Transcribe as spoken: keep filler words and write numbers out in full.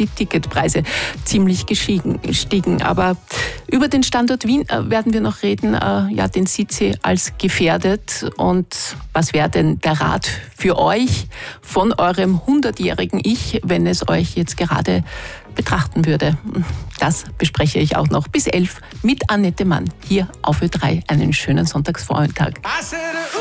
die Ticketpreise ziemlich gestiegen. Aber über den Standort Wien äh, werden wir noch reden. Äh, ja, den sieht sie als gefährdet. Und was wäre denn der Rat für euch von eurem hundertjährigen Ich, wenn es euch jetzt gerade betrachten würde? Das bespreche ich auch noch bis elf mit Annette Mann hier auf Ö drei. Einen schönen Sonntagsvormittag.